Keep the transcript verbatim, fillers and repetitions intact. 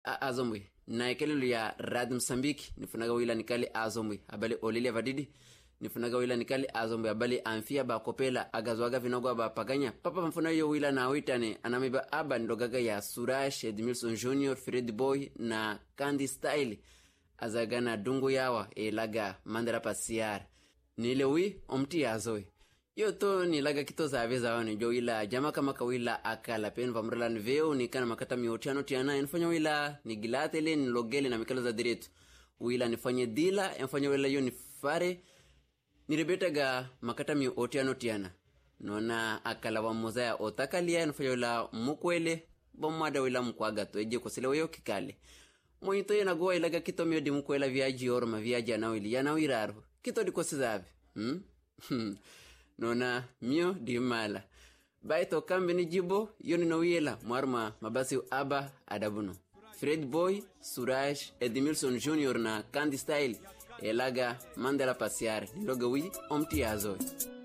azomwe na ekelelo ya Radio Msambiki nifunaga wila nikali azomwe abale Olilia Vadidi nifunaga wila nikali azomwe abale Amfia ba Kopela agazwaga vinogwa ba Paganya papa mfuna yo wila na witane anamiba aba ndogaga ya Surash Edmilson Junior Fred Boy na Candy Style azagana dungu yawa elaga mandara pasiar nilewi omti azoi yo to ni laga kito za veza wani jo ila jama kama kawila akala pen vamrala nveo ni kana makata miotiano tiana enfanya wila ni gilatele ni logele na mikalo za diretu wila nifanye dila enfanya wila yo nifare nirebetaga makata miotiano tiana nona akala wa mozaya otakalia enfanya wila mukwele bomada wila mkwaga to eje kusile weyo kikale moito yana goa ilaga kito mio di mukwela viaji orma viaji anawili yanawiraru kito di kosizabe hmm? nona mio di mala baito kambe ni jibo yoni no wiyela marma mabasi aba adabuno Fred Boy Suraj Edmilson Junior na Candy Style elaga mandela pasiare niloga wi omti azoy